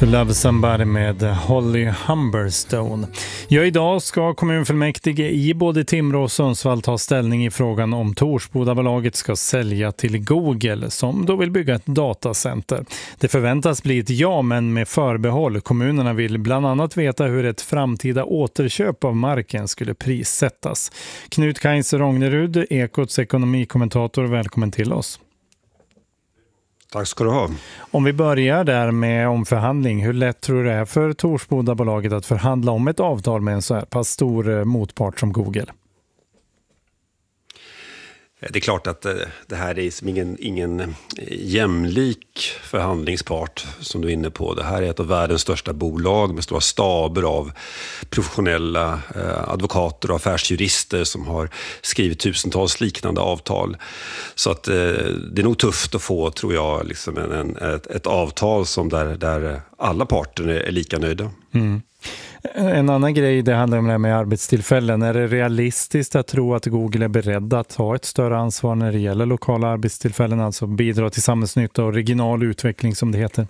To Love Somebody med Holly Humberstone. Ja, idag ska kommunfullmäktige i både Timrå och Sundsvall ta ställning i frågan om Torsbodabolaget ska sälja till Google som då vill bygga ett datacenter. Det förväntas bli ett ja, men med förbehåll. Kommunerna vill bland annat veta hur ett framtida återköp av marken skulle prissättas. Knut Kaiser Rognerud, Ekots ekonomikommentator, välkommen till oss. Tack ska du ha. Om vi börjar där med omförhandling, hur lätt tror du det är för Torsbodabolaget att förhandla om ett avtal med en så här pass stor motpart som Google? Det är klart att det här är som ingen jämlik förhandlingspart som du är inne på. Det här är ett av världens största bolag med stora staber av professionella advokater och affärsjurister som har skrivit tusentals liknande avtal. Så att det är nog tufft att få, tror jag, liksom ett avtal som där alla parter är lika nöjda. Mm. En annan grej, det handlar om det här med arbetstillfällen. Är det realistiskt att tro att Google är beredd att ta ett större ansvar när det gäller lokala arbetstillfällen, alltså bidra till samhällsnytta och regional utveckling som det heter?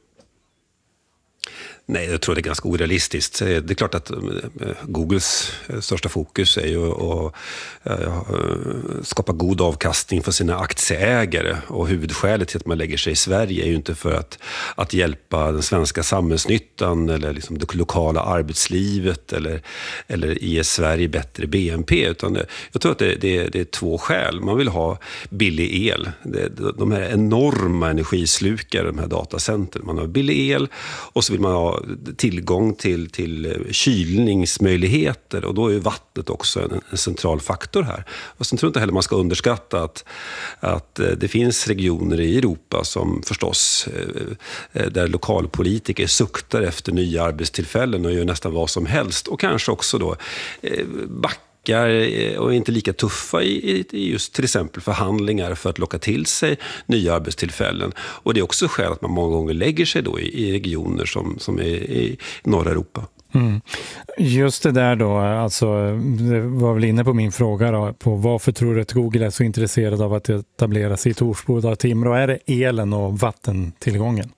Nej, jag tror det är ganska orealistiskt. Det är klart att Googles största fokus är ju att skapa god avkastning för sina aktieägare. Och huvudskälet till att man lägger sig i Sverige är ju inte för att hjälpa den svenska samhällsnyttan eller liksom det lokala arbetslivet eller ge Sverige bättre BNP. Utan jag tror att det är två skäl. Man vill ha billig el. De här enorma energislukare, de här datacenter. Man har billig el och så vill man ha tillgång till kylningsmöjligheter, och då är vattnet också en central faktor här. Och sen tror jag inte heller man ska underskatta att det finns regioner i Europa som förstås där lokalpolitiker suktar efter nya arbetstillfällen och gör nästan vad som helst, och kanske också då och är inte lika tuffa i just till exempel förhandlingar för att locka till sig nya arbetstillfällen. Och det är också skäl att man många gånger lägger sig då i regioner som är i norra Europa. Mm. Just det där då, alltså det var väl inne på min fråga då, på varför tror du att Google är så intresserad av att etablera sig i Torsboda och Timrå? Är det elen och vattentillgången?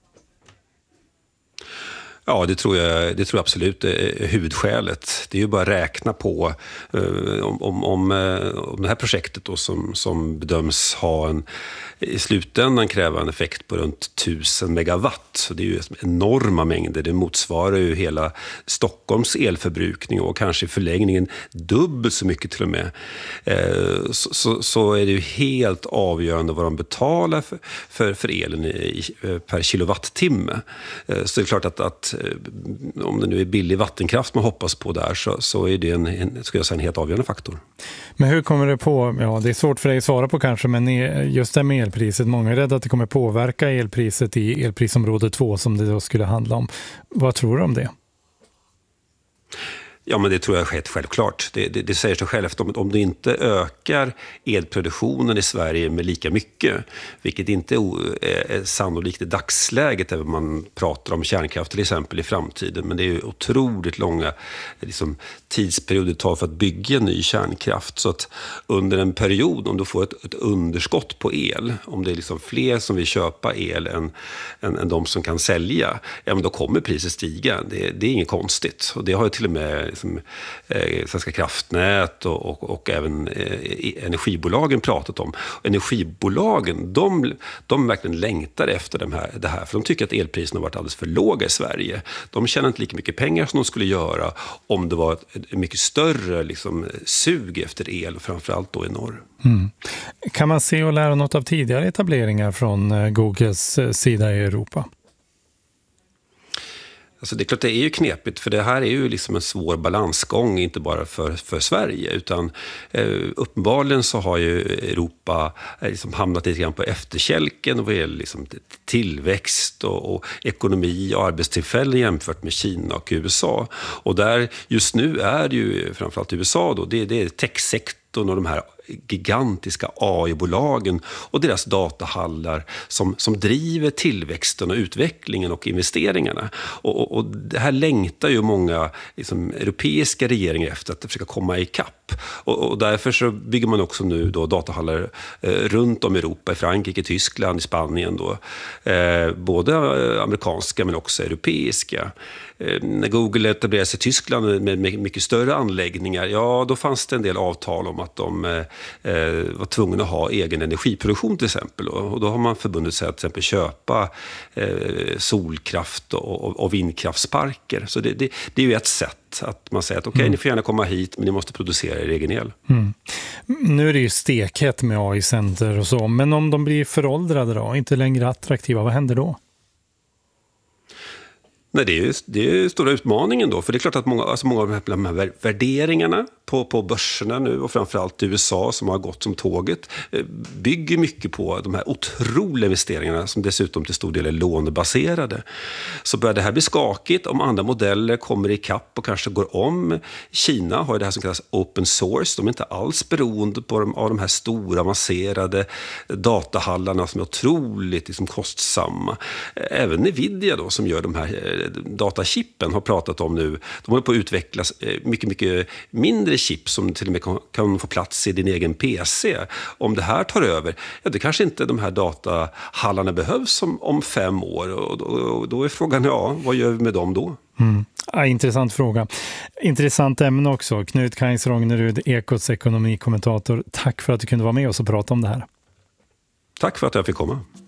Ja, det tror jag absolut är huvudskälet. Det är ju bara att räkna på om det här projektet då som bedöms ha i slutändan kräva en effekt på runt 1000 megawatt. Så det är ju enorma mängder. Det motsvarar ju hela Stockholms elförbrukning och kanske i förlängningen dubbelt så mycket till och med. Så är det ju helt avgörande vad de betalar för elen per kilowattimme. Så det är klart att om det nu är billig vattenkraft man hoppas på där så är det en helt avgörande faktor. Men hur kommer det på, det är svårt för dig att svara på kanske, men just det med elpriset, många är rädda att det kommer påverka elpriset i elprisområde 2 som det då skulle handla om. Vad tror du om det? Ja, men det tror jag är självklart. Det säger sig själv att om du inte ökar elproduktionen i Sverige med lika mycket, vilket inte är sannolikt i dagsläget även om man pratar om kärnkraft till exempel i framtiden, men det är ju otroligt långa tidsperioder det tar för att bygga ny kärnkraft. Så att under en period, om du får ett underskott på el, om det är fler som vill köpa el än de som kan sälja, ja, men då kommer priset stiga. Det är inget konstigt. Och det har ju till och med Svenska kraftnät och även energibolagen pratat om. Energibolagen, de verkligen längtar efter det här, för de tycker att elpriserna har varit alldeles för låga i Sverige. De tjänar inte lika mycket pengar som de skulle göra om det var ett mycket större sug efter el, framförallt då i norr. Mm. Kan man se och lära något av tidigare etableringar från Googles sida i Europa? Alltså det är klart det är ju knepigt, för det här är ju en svår balansgång, inte bara för Sverige, utan uppenbarligen så har ju Europa hamnat lite grann på efterkälken och vad gäller tillväxt och ekonomi och arbetstillfällen jämfört med Kina och USA. Och där just nu är det ju framförallt USA då, det är techsektorn sektorn och de här gigantiska AI-bolagen och deras datahallar som driver tillväxten och utvecklingen och investeringarna. Och det här längtar ju många liksom, europeiska regeringar efter att försöka komma i kapp. Och därför så bygger man också nu då datahallar runt om i Europa, i Frankrike, Tyskland, i Spanien då. Både amerikanska men också europeiska. När Google etablerade sig i Tyskland med mycket större anläggningar, ja då fanns det en del avtal om att de var tvungna att ha egen energiproduktion till exempel. Och då har man förbundit sig att till exempel köpa solkraft och vindkraftsparker. Så det är ju ett sätt att man säger att okej, ni får gärna komma hit men ni måste producera er egen el. Nu är det ju stekhett med AI-center och så, men om de blir föråldrade då, inte längre attraktiva, vad händer då? Nej, det är stora utmaningen då. För det är klart att många av de här värderingarna på börserna nu och framförallt i USA som har gått som tåget bygger mycket på de här otroliga investeringarna som dessutom till stor del är lånebaserade. Så börjar det här bli skakigt om andra modeller kommer i kapp och kanske går om. Kina har ju det här som kallas open source. De är inte alls beroende av de här stora avancerade datahallarna som är otroligt liksom, kostsamma. Även Nvidia då som gör de här datachippen har pratat om nu. De håller på att utveckla mycket, mycket mindre chip som till och med kan få plats i din egen PC. Om det här tar över, ja det kanske inte de här datahallarna behövs om 5 år. Och då är frågan, ja, vad gör vi med dem då? Ja, intressant fråga. Intressant ämne också. Knut Kainz-Rognerud, Ekots ekonomikommentator. Tack för att du kunde vara med oss och prata om det här. Tack för att jag fick komma.